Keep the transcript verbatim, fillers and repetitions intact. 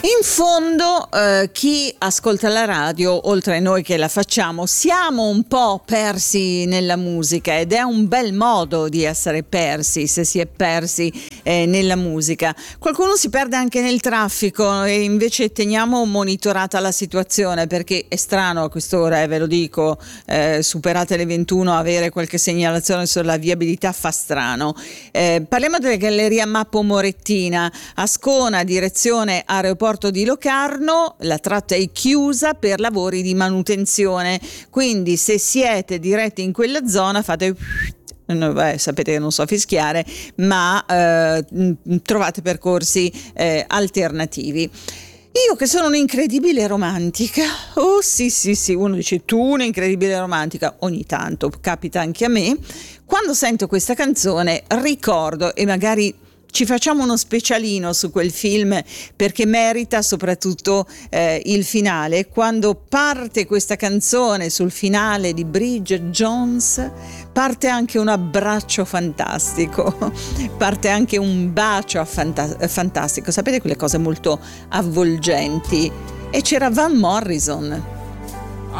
In fondo, eh, chi ascolta la radio, oltre a noi che la facciamo, siamo un po' persi nella musica, ed è un bel modo di essere persi, se si è persi eh, nella musica. Qualcuno si perde anche nel traffico, e invece teniamo monitorata la situazione, perché è strano a quest'ora, eh, ve lo dico, eh, superate le ventuno, avere qualche segnalazione sulla viabilità fa strano. Eh, parliamo della Galleria Mappo Morettina, Ascona, direzione aeroporto di Locarno. La tratta è chiusa per lavori di manutenzione, quindi se siete diretti in quella zona fate Beh, sapete che non so fischiare, ma eh, trovate percorsi eh, alternativi. Io che sono un'incredibile romantica, oh sì sì sì, uno dice tu un'incredibile romantica, ogni tanto capita anche a me, quando sento questa canzone ricordo, e magari ci facciamo uno specialino su quel film perché merita soprattutto eh, il finale. Quando parte questa canzone sul finale di Bridget Jones, parte anche un abbraccio fantastico, parte anche un bacio fanta- fantastico, sapete, quelle cose molto avvolgenti. E c'era Van Morrison.